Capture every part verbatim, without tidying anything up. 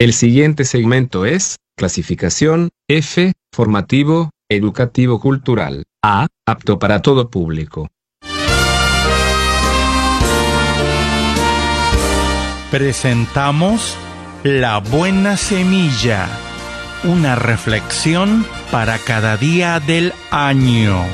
El siguiente segmento es clasificación F, formativo, educativo cultural. A, apto para todo público. Presentamos La Buena Semilla, una reflexión para cada día del año.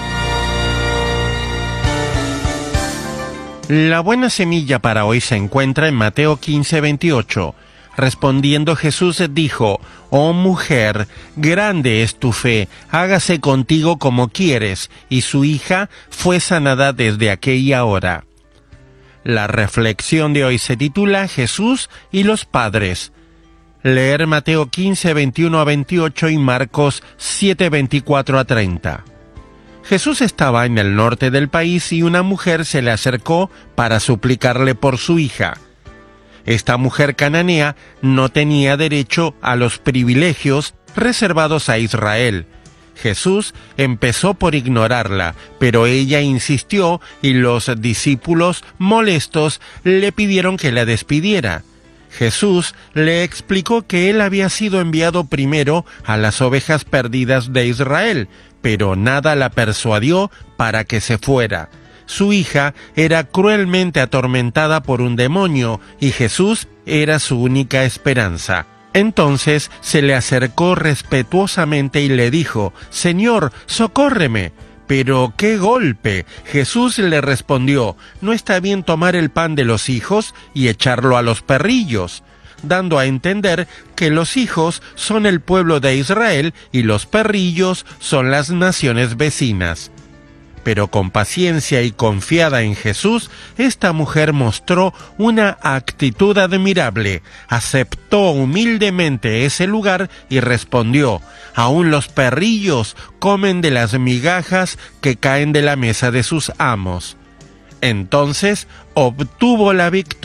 La buena semilla para hoy se encuentra en Mateo quince, veintiocho. Respondiendo Jesús dijo: «Oh mujer, grande es tu fe, hágase contigo como quieres», y su hija fue sanada desde aquella hora. La reflexión de hoy se titula Jesús y los padres. Leer Mateo quince, veintiuno a veintiocho y Marcos siete, veinticuatro a treinta. Jesús estaba en el norte del país y una mujer se le acercó para suplicarle por su hija. Esta mujer cananea no tenía derecho a los privilegios reservados a Israel. Jesús empezó por ignorarla, pero ella insistió y los discípulos, molestos, le pidieron que la despidiera. Jesús le explicó que él había sido enviado primero a las ovejas perdidas de Israel, pero nada la persuadió para que se fuera. Su hija era cruelmente atormentada por un demonio y Jesús era su única esperanza. Entonces se le acercó respetuosamente y le dijo: «Señor, socórreme». «¡Pero qué golpe!». Jesús le respondió: «No está bien tomar el pan de los hijos y echarlo a los perrillos», dando a entender que los hijos son el pueblo de Israel y los perrillos son las naciones vecinas. Pero con paciencia y confiada en Jesús, esta mujer mostró una actitud admirable. Aceptó humildemente ese lugar y respondió: «Aún los perrillos comen de las migajas que caen de la mesa de sus amos». Entonces obtuvo la victoria.